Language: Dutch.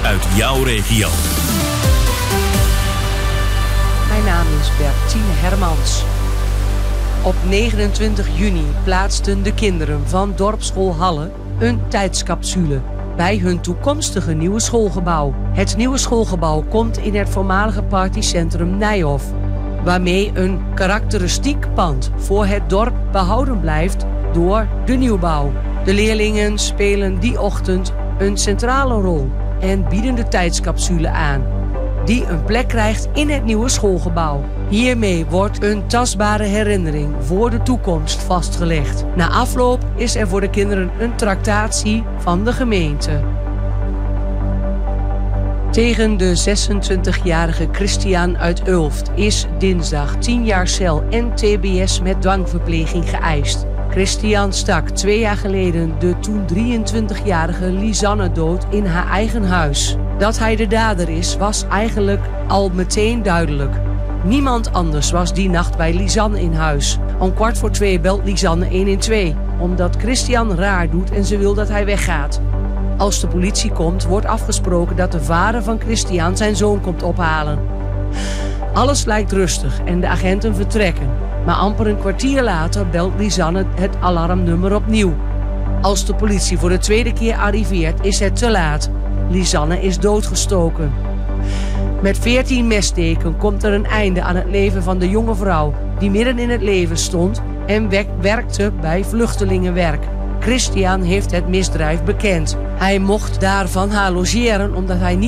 uit jouw regio. Mijn naam is Bertine Hermans. Op 29 juni plaatsten de kinderen van dorpsschool Halle een tijdscapsule bij hun toekomstige nieuwe schoolgebouw. Het nieuwe schoolgebouw komt in het voormalige partycentrum Nijhof, waarmee een karakteristiek pand voor het dorp behouden blijft door de nieuwbouw. De leerlingen spelen die ochtend een centrale rol en bieden de tijdscapsule aan, die een plek krijgt in het nieuwe schoolgebouw. Hiermee wordt een tastbare herinnering voor de toekomst vastgelegd. Na afloop is er voor de kinderen een tractatie van de gemeente. Tegen de 26-jarige Christian uit Ulft is dinsdag 10 jaar cel en tbs met dwangverpleging geëist. Christian stak 2 jaar geleden de toen 23-jarige Lisanne dood in haar eigen huis. Dat hij de dader is, was eigenlijk al meteen duidelijk. Niemand anders was die nacht bij Lisanne in huis. Om 1:15 belt Lisanne 112, omdat Christian raar doet en ze wil dat hij weggaat. Als de politie komt, wordt afgesproken dat de vader van Christian zijn zoon komt ophalen. Alles lijkt rustig en de agenten vertrekken. Maar amper een kwartier later belt Lisanne het alarmnummer opnieuw. Als de politie voor de tweede keer arriveert, is het te laat. Lisanne is doodgestoken. Met 14 messteken komt er een einde aan het leven van de jonge vrouw die midden in het leven stond en werkte bij vluchtelingenwerk. Christian heeft het misdrijf bekend. Hij mocht daarvan haar logeren omdat hij niet